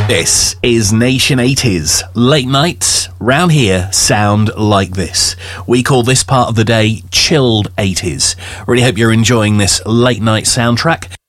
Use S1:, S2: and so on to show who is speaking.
S1: This is Nation 80s. Late nights round here sound like this. We call this part of the day chilled 80s. Really hope you're enjoying this late night soundtrack.